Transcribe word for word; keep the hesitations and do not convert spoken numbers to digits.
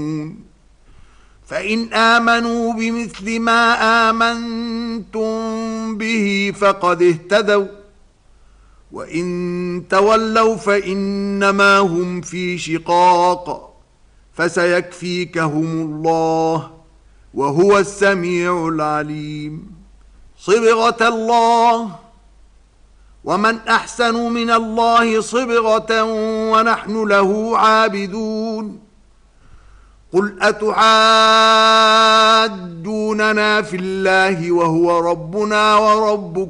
فإن آمنوا بمثل ما آمنتم به فقد اهتدوا وإن تولوا فإنما هم في شقاق فسيكفيكهم الله وهو السميع العليم. صبغة الله ومن أحسن من الله صبغة ونحن له عابدون. قل أتحاجوننا في الله وهو ربنا وربكم